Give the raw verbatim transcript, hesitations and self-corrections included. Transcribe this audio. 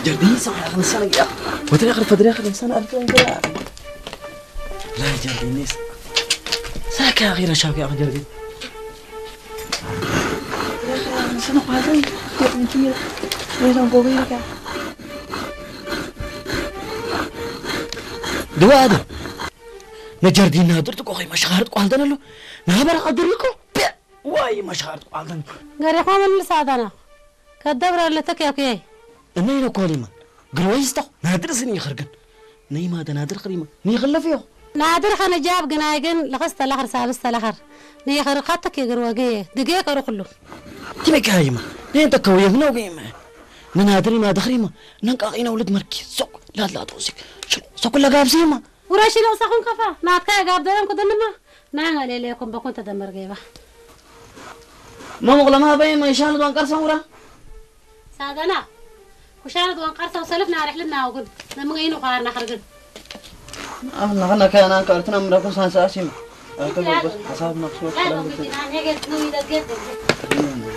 جردي صح آخر السنة يا وترى آخر فدري آخر السنة أرجع كذا لا جردي نيس ساك يا غير شاك يا أخي جردي يا أخي آخر السنة قاعدين جردي كذا وين أبغى لك دوا هذا نجردي نادر تقولي ما شهرت قالدنا له نهبر قدر لكم واي ما شهرت قالدنا غير خامن لسادنا كدبر اللي تكيا أنا يلو كوليما قرويستا نادر سني خرجن ني ما ده نادر قريمة ني خلا فيه نادر خنا جاب جنايجن لخست الآخر سالست الآخر ني خر خاتك يجروجيه دقيقة رو كله تبي كايمة ني أنت كويه هنا وقيمة ننادري ما دخريمة ننقاقينا ولد مركي سوق لا لا توسك شو سوق كل جاب سيما وراشي لو سخن كفا ناتكا جاب دلهم كدنما نعم ليليكم بكون تدمر جيبه ما مغلا ما بين ما يشان دوان كرسا ورا سادنا وشان دوان كرسا وسلفنا رحلنا وقد لما جينا قارنا خرجنا أنا خلنا كأنا كارتنا مركز سانساسيم. لا لا لا لا لا لا لا لا لا لا لا لا لا لا